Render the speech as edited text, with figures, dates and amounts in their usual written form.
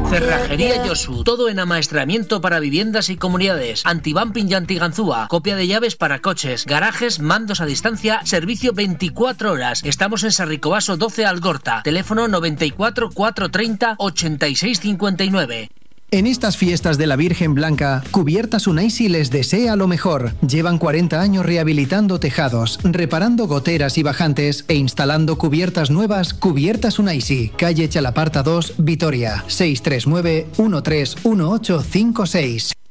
Cerrajería Yosu, todo en amaestramiento para viviendas y comunidades, antibumping y antiganzúa, copia de llaves para coches, garajes, mandos a distancia, servicio 24 horas. Estamos en Sarricobaso 12 Algorta, teléfono 94 430 86 59. En estas fiestas de la Virgen Blanca, Cubiertas Unaisi les desea lo mejor. Llevan 40 años rehabilitando tejados, reparando goteras y bajantes e instalando cubiertas nuevas. Cubiertas Unaisi, calle Chalaparta 2, Vitoria, 639 131856.